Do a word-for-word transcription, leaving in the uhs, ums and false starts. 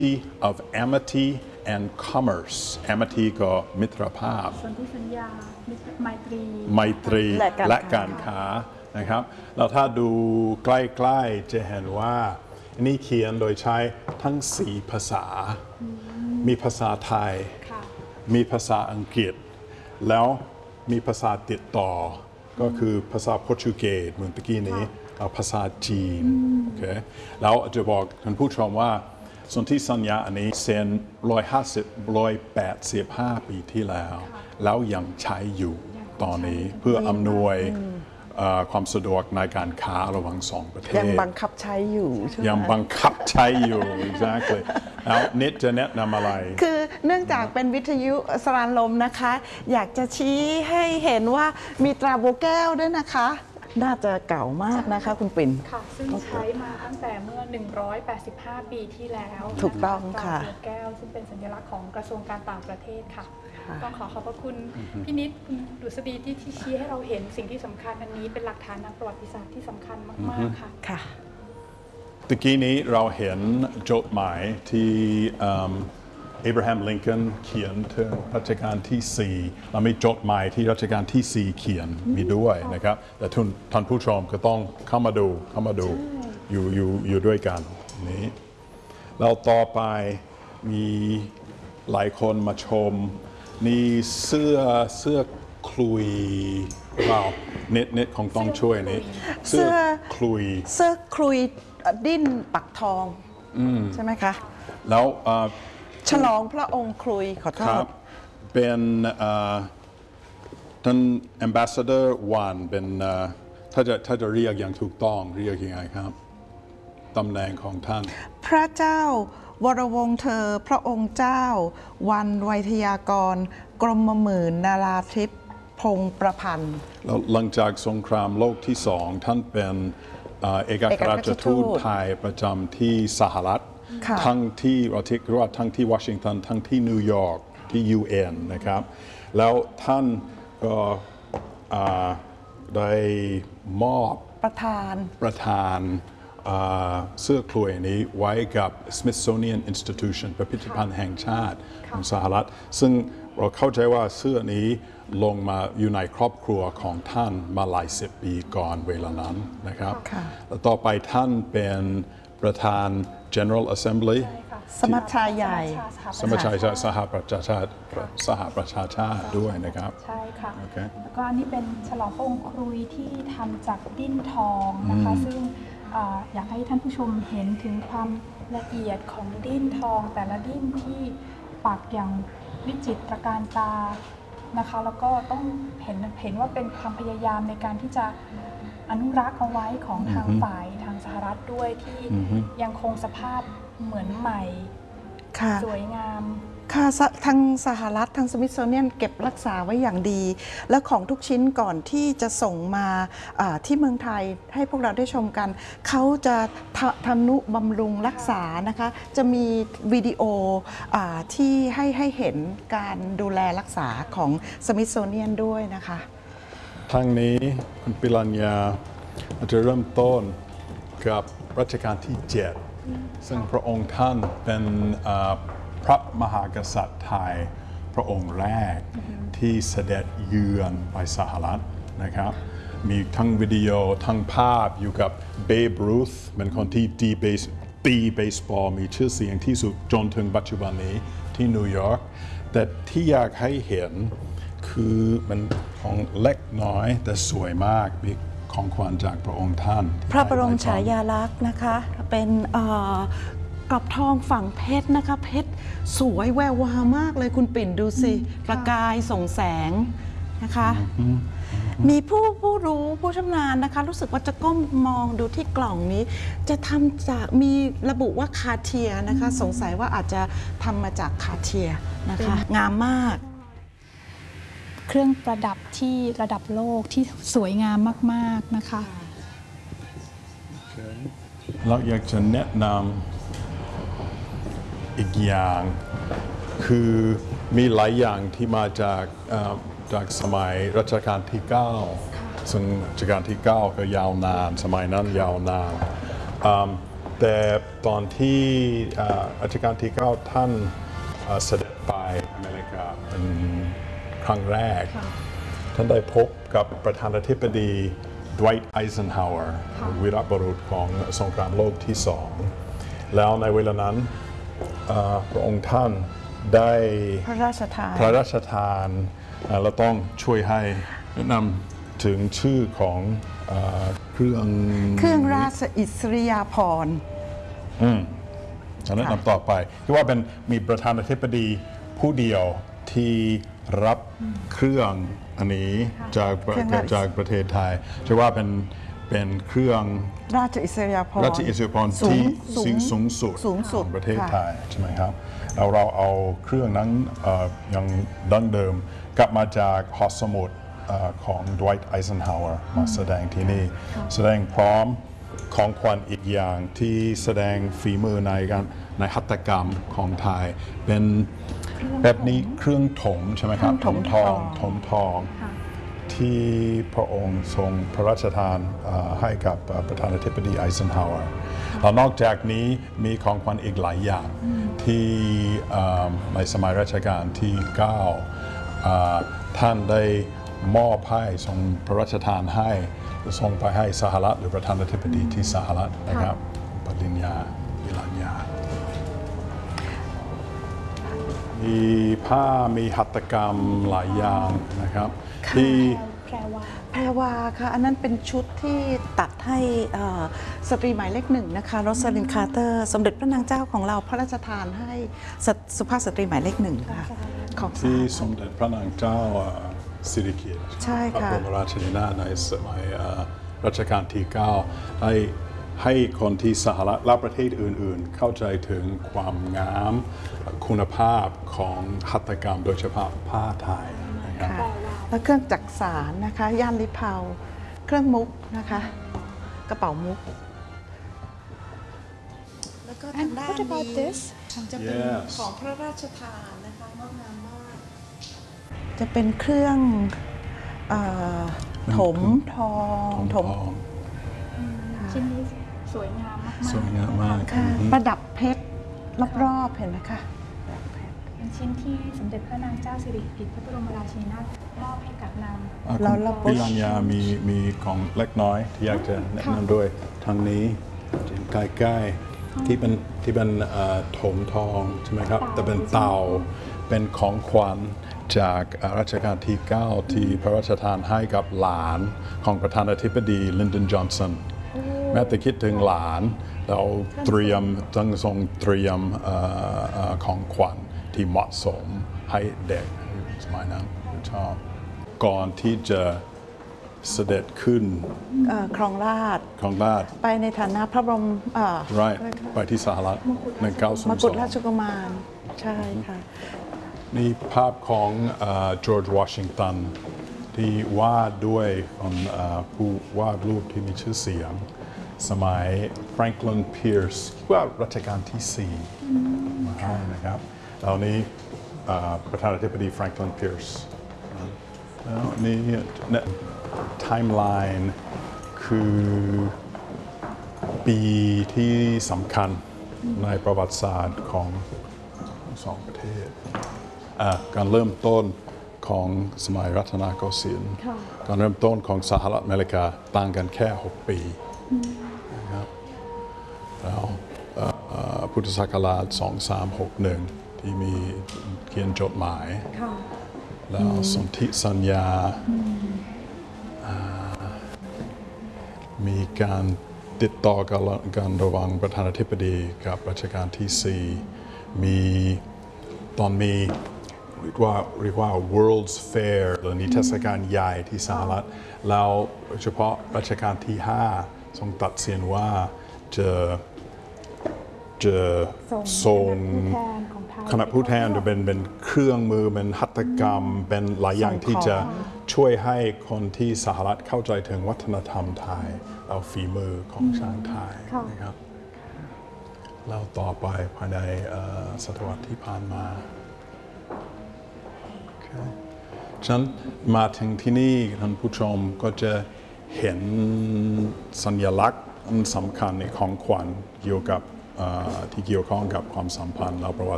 of amity and commerce amity ก็มิตรภาพสนธิสัญญาไมตรีไมตรีและการค้านะครับแล้วถ้าดูใกล้ๆจะเห็นว่านี่เขียนโดยใช้ทั้งสี่ภาษามีภาษาไทยมีภาษาอังกฤษแล้วมีภาษาติดต่อก็คือภาษาโปรตุเกสเหมือนตะกี้นี้ภาษาจีนโอเคแล้วจะบอกท่านผู้ชมว่าสนธิสัญญาอันนี้เซ็นร้อยห้าสิบร้อยแปดสิบห้าปีที่แล้วแล้วยังใช้อยู่ตอนนี้เพื่ออำนวยความสะดวกในการค้าระหว่างสองประเทศยังบังคับใช้อยู่ยังบังคับใช้อยู่ exactly แล้วนิดจะแนะนำอะไรคือเนื่องจากเป็นวิทยุสรานลมนะคะอยากจะชี้ให้เห็นว่ามีตราโบแก้วด้วยนะคะน่าจะเก่ามากนะคะคุณปิ่นค่ะซึ่งใช้มาตั้งแต่เมื่อหนึ่งร้อยแปดสิบห้าปีที่แล้วถูกต้องค่ะตราโบแก้วซึ่งเป็นสัญลักษณ์ของกระทรวงการต่างประเทศค่ะต้องขอขอบพระคุณพี่นิดคุณดุษฎีที่ชี้ให้เราเห็นสิ่งที่สำคัญอันนี้เป็นหลักฐานทางประวัติศาสตร์ที่สำคัญมากๆค่ะค่ะตะกี้นี้เราเห็นจดหมายที่อับราฮัมลิงคอล์นเขียนถึงรัชกาลที่สี่เรามีจดหมายที่รัชกาลที่สี่เขียนมีด้วยนะครับแต่ทุนท่านผู้ชมก็ต้องเข้ามาดูเข้ามาดูอยู่อยู่อยู่ด้วยกันนี้แล้วต่อไปมีหลายคนมาชมนี่เสื้อเสื้อคลุยเปล่าเน็ตเน็ตของต้องช่วยนี้เสื้อคลุยเสื้อคลุยดิ้นปักทองใช่ไหมคะแล้วฉลองพระองค์คลุยขอโทษเป็นท่าน Ambassador วันเป็นถ้าจะถ้าจะเรียกอย่างถูกต้องเรียกยังไงครับตำแหน่งของท่านพระเจ้าวรวงศ์เธอพระองค์เจ้าวันไวยทยากรกรมหมื่นนาราธิปพงศ์ประพันธ์แล้วหลังจากสงครามโลกที่สองท่านเป็นเอกอัครราชทูตไทยประจำที่สหรัฐทั้งที่เราที่ว่าทั้งที่วอชิงตันทั้งที่นิวยอร์กที่ ยู เอ็น นะครับแล้วท่านก็ได้มอบประธานประธานเสื้อคลุยนี้ไว้กับ Smithsonian Institution พิพิธภัณฑ์แห่งชาติของสหรัฐซึ่งเราเข้าใจว่าเสื้อนี้ลงมาอยู่ในครอบครัวของท่านมาหลายสิบปีก่อนเวลานั้นนะครับแล้วต่อไปท่านเป็นประธาน General Assembly สมัชชาใหญ่สมัชชาสหประชาชาติสหประชาชาติด้วยนะครับใช่ค่ะแล้วก็อันนี้เป็นฉลองพระองค์ครุยที่ทำจากดิ้นทองนะคะซึ่งอยากให้ท่านผู้ชมเห็นถึงความละเอียดของดิ้นทองแต่ละดิ้นที่ปักอย่างวิจิตรการตานะคะแล้วก็ต้องเห็นเห็นว่าเป็นความพยายามในการที่จะอนุรักษ์เอาไว้ของทางฝ่ายทางสหรัฐด้วยที่ยังคงสภาพเหมือนใหม่สวยงามค่ะทางสหรัฐทางสมิธโซเนียนเก็บรักษาไว้อย่างดีและของทุกชิ้นก่อนที่จะส่งมาที่เมืองไทยให้พวกเราได้ชมกันเขาจะทำนุบำรุงรักษานะคะจะมีวิดีโอที่ให้ให้เห็นการดูแลรักษาของสมิธโซเนียนด้วยนะคะทางนี้คุณปิรัญญาจะเริ่มต้นกับรัชกาลที่เจ็ดซึ่งพระองค์ท่านเป็นพระมหากษัตริย์ไทยพระองค์แรกที่เสด็จเยือนไปสหรัฐนะครับมีทั้งวิดีโอทั้งภาพอยู่กับเบฟรูธเป็นคนที่ตีเบสตีเบสบอลมีชื่อเสียงที่สุดจนถึงปัจจุบันนี้ที่นิวยอร์กแต่ที่อยากให้เห็นคือมันของเล็กน้อยแต่สวยมากมีของขวัญจากพระองค์ท่านพระบรมฉายาลักษณ์นะคะเป็นกรอบทองฝังเพชรนะคะเพชรสวยแวววาวมากเลยคุณปิ่นดูสิประกายส่องแสงนะคะมีผู้ผู้รู้ผู้ชำนาญนะคะรู้สึกว่าจะก้มมองดูที่กล่องนี้จะทำจากมีระบุว่าคาเทียนะคะสงสัยว่าอาจจะทำมาจากคาเทียนะคะงามมากเครื่องประดับที่ระดับโลกที่สวยงามมากๆนะคะเราอยากจะแนะนำอีกอย่างคือมีหลายอย่างที่มาจากจากสมัยรัชกาลที่เก้าซึ่งรัชกาลที่เก้าก็ยาวนานสมัยนั้นยาวนานแต่ตอนที่รัชกาลที่เก้าท่านเสด็จไปอเมริกาเป็นครั้งแรกท่านได้พบกับประธานาธิบดีดไวท์ไอเซนฮาวเวอร์วีรบุรุษของสงครามโลกที่สองแล้วในเวลานั้นพระองค์ท่านได้พระราชทานพระราชทานเราต้องช่วยให้แนะนำถึงชื่อของเครื่องเครื่องราชอิสริยาภรณ์อืมแนะนำต่อไปคือว่าเป็นมีประธานาธิบดีผู้เดียวที่รับเครื่องอันนี้จากจากประเทศไทยจะว่าเป็นเป็นเครื่องราชอิสริยาภรณ์ราชอิสริยาภรณ์ที่สูงสุดของประเทศไทยใช่ไหมครับเราเราเอาเครื่องนั้นยังดั้งเดิมกลับมาจากหอสมุดของดไวท์ไอเซนฮาวเวอร์มาแสดงที่นี่แสดงพร้อมของขวัญอีกอย่างที่แสดงฝีมือในการในหัตถกรรมของไทยเป็นแบบนี้เครื่องถมใช่ไหมครับถมทองถมทองที่พระองค์ทรงพระราชทานให้กับประธานาธิบดีไอเซนฮาวเวอร์แล้วนอกจากนี้มีของขวัญอีกหลายอย่างที่ในสมัยรัชกาลที่เก้าท่านได้มอบให้ทรงพระราชทานให้ส่งไปให้สหรัฐหรือประธานาธิบดีที่สหรัฐนะครับปริญญาวิลาญามีผ้ามีหัตถกรรมหลายอย่างนะครับที่แพรวาแพรวาค่ะอันนั้นเป็นชุดที่ตัดให้สตรีหมายเลขหนึ่งนะคะโรสลินคาร์เตอร์สมเด็จพระนางเจ้าของเราพระราชทานให้สุภาพสตรีหมายเลขหนึ่งค่ะของที่สมเด็จพระนางเจ้าสิริกิติ์ใช่ค่ะพระบรมราชินีนาถในสมัยรัชกาลที่เก้าได้ให้คนที่สหรัฐและประเทศอื่นๆเข้าใจถึงความงามคุณภาพของหัตถกรรมโดยเฉพาะผ้าไทยนะครับและเครื่องจักสานนะคะย่านลิเพาเครื่องมุกนะคะกระเป๋ามุกแล้วก็ทางด้านนี้จะเป็นของพระราชทานนะคะงดงามมากจะเป็นเครื่องถมทองถมชิ้นนี้สวยงามมากสวยงามมากประดับเพชรรอบๆเห็นไหมคะเป็นชิ้นที่สมเด็จพระนางเจ้าสิริกิติ์พระบรมราชินีนาถมอบให้กับนางวิลาญามีมีของเล็กน้อยที่อยากจะแนะนำด้วยทางนี้ใกล้ๆที่เป็นที่เป็นถมทองใช่ไหมครับแต่เป็นเตาเป็นของขวัญจากรัชกาลที่เก้าที่พระราชทานให้กับหลานของประธานาธิบดีลินดอนจอห์นสันแม้แต่คิดถึงหลานเราเตรียมต้องทรงเตรียมของขวัญที่เหมาะสมให้เด็กสมัยนั้นชอบก่อนที่จะเสด็จขึ้นครองราชครองราชไปในฐานะพระบรม right ไปที่สหรัฐในเก้าสิบสองมกุฎราชกุมารใช่ค่ะนี่ภาพของจอร์จวอชิงตันที่วาดด้วยผู้วาดรูปที่มีชื่อเสียงสมัยแฟรงคลิน เพียร์สว่ารัชกาลที่สี่มาให้นะครับแล้วนี้ประธานาธิบดีแฟรงคลิน เพียร์สแล้วนี่ไทม์ไลน์คือปีที่สำคัญในประวัติศาสตร์ของสองประเทศการเริ่มต้นของสมัยรัตนโกสินทร์การเริ่มต้นของสหรัฐอเมริกาต่างกันแค่หกปีนะครับแล้วพุทธศักราชสองพันสามร้อยหกสิบเอ็ดที่มีเขียนจดหมายแล้วสนธิสัญญามีการติดต่อกันระหว่างประธานาธิบดีกับรัชกาลที่สี่มีตอนมีเรียกว่าเรียกว่า World's Fair หรือนิทรรศการใหญ่ที่สหรัฐแล้วเฉพาะรัชกาลที่ห้าทรงตัดสินว่าจะจะส่งคณะผู้แทนจะเป็นเป็นเครื่องมือเป็นหัตถกรรมเป็นหลายอย่างที่จะช่วยให้คนที่สหรัฐเข้าใจถึงวัฒนธรรมไทยเอาฝีมือของช้างไทยนะครับแล้วต่อไปภายในศตวรรษที่ผ่านมาฉะนั้นมาถึงที่นี่ท่านผู้ชมก็จะเห็นสัญลักษณ์อันสำคัญในของขวัญเกี่ยวกับเอ่อที่เกี่ยวข้องกับความสัมพันธ์และประวั